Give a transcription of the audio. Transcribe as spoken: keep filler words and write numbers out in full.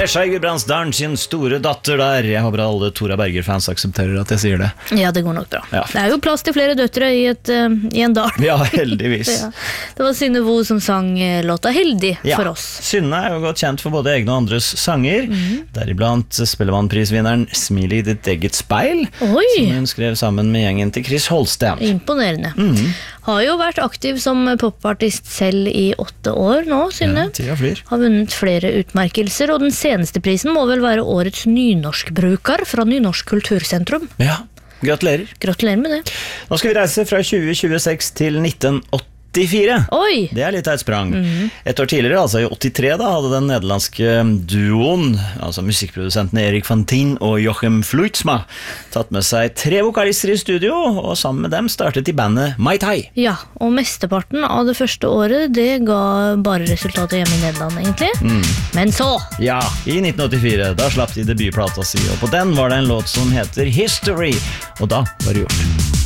Skei Gudbrandsdalen sin store datter der. Jeg håper alle Tora Berger-fans aksepterer at jeg sier det. Ja, det går nok bra. Ja. Det er jo plass til flere døtre i, et, uh, i en dal. Ja, heldigvis. Ja. Det var Synne Vo som sang uh, låta Heldig ja. for oss. Synne er jo godt kjent for både egne og andres sanger. Mm. Deriblant Spellemannprisvinneren Smil i ditt eget speil, Oi. som hun skrev sammen med gjengen til Chris Holsten. Imponerende. Mm. Har jo vært aktiv som popartist selv i åtte år nå, Synne. Ja, tida flyr. Har vunnet flere utmerkelser, og den seneste prisen må vel være årets nynorskbruker fra Nynorsk Kultursentrum. Ja, gratulerer. Gratulerer med det. Nå skal vi reise fra tjue tjueseks til nitten åttifire. Oi! Det er litt av et sprang. Mm. Et år tidligere, altså i åttitre, da, hadde den nederlandske duoen, altså musikkprodusentene Erik van Tien og Jochem Fluitsma, tatt med seg tre vokalister i studio, og sammen med dem startet de bandet Mai Tai. Ja, og mesteparten av det første året, det ga bare resultatet hjemme i Nederland, egentlig. Mm. Men så! Ja, i nitten åttifire, da slapp de debutplata si, og på den var det en låt som heter History, og da var det gjort.